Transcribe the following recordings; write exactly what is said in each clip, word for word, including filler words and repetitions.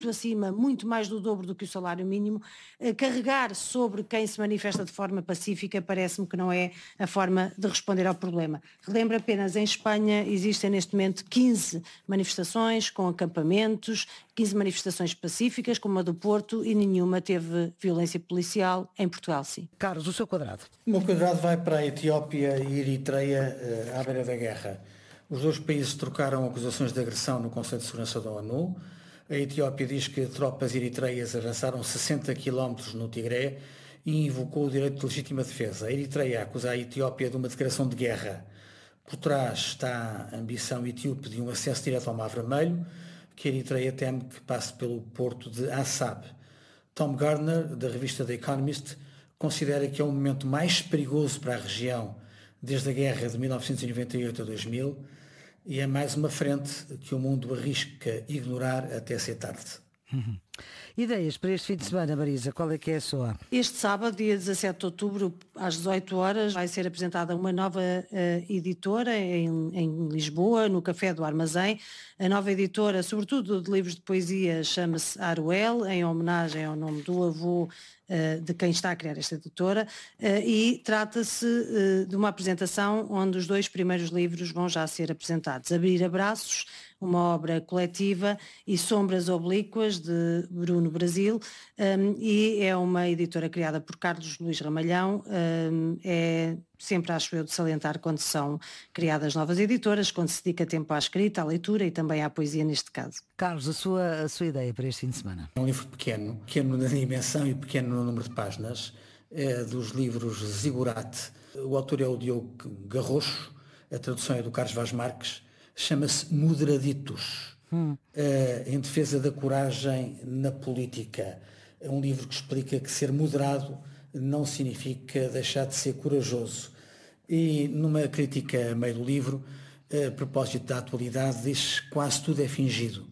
muito acima, muito mais do dobro do que o salário mínimo, eh, carregar sobre quem se manifesta de forma pacífica parece-me que não é a forma de responder ao problema. Relembro apenas, em Espanha existem neste momento quinze manifestações com acampamentos, quinze manifestações pacíficas, como a do Porto, e nenhuma teve violência policial. Em Portugal, sim. Carlos, o seu quadrado. O meu quadrado vai para a Etiópia e Eritreia, eh, à beira da guerra. Os dois países trocaram acusações de agressão no Conselho de Segurança da ONU. A Etiópia diz que tropas eritreias avançaram sessenta quilómetros no Tigré e invocou o direito de legítima defesa. A Eritreia acusa a Etiópia de uma declaração de guerra. Por trás está a ambição etíope de um acesso direto ao Mar Vermelho, que a Eritreia teme que passe pelo porto de Assab. Tom Gardner, da revista The Economist, considera que é o momento mais perigoso para a região desde a guerra de mil novecentos e noventa e oito a dois mil e é mais uma frente que o mundo arrisca ignorar até ser tarde. Uhum. Ideias para este fim de semana, Marisa, qual é que é a sua? Este sábado, dia dezassete de outubro, às dezoito horas, vai ser apresentada uma nova uh, editora em, em Lisboa, no Café do Armazém. A nova editora, sobretudo de livros de poesia, chama-se Aruel, em homenagem ao nome do avô uh, de quem está a criar esta editora, uh, e trata-se uh, de uma apresentação onde os dois primeiros livros vão já ser apresentados. Abrir Abraços, uma obra coletiva, e Sombras Oblíquas, de Bruno Brasil, um, e é uma editora criada por Carlos Luís Ramalhão. Um, é sempre, acho eu, de salientar quando são criadas novas editoras, quando se dedica tempo à escrita, à leitura e também à poesia neste caso. Carlos, a sua, a sua ideia para este fim de semana? É um livro pequeno, pequeno na dimensão e pequeno no número de páginas, é dos livros Zigurate. O autor é o Diogo Garrocho, a tradução é do Carlos Vaz Marques, chama-se Moderaditos, hum. uh, em defesa da coragem na política. É um livro que explica que ser moderado não significa deixar de ser corajoso. E numa crítica a meio do livro, a propósito da atualidade, diz que quase tudo é fingido.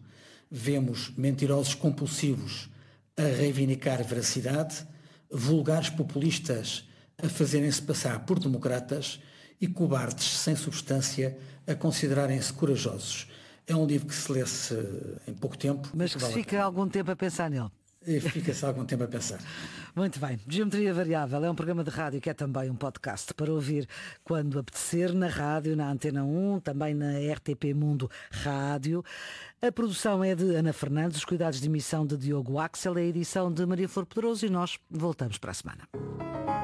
Vemos mentirosos compulsivos a reivindicar veracidade, vulgares populistas a fazerem-se passar por democratas e cobardes sem substância a considerarem-se corajosos. É um livro que se lê-se em pouco tempo. Mas que se fica algum tempo a pensar nele. Fica-se algum tempo a pensar. Muito bem. Geometria Variável é um programa de rádio que é também um podcast para ouvir quando apetecer, na rádio, na Antena um, também na R T P Mundo Rádio. A produção é de Ana Fernandes, os cuidados de emissão de Diogo Axel, a edição de Maria Flor Pedroso, e nós voltamos para a semana.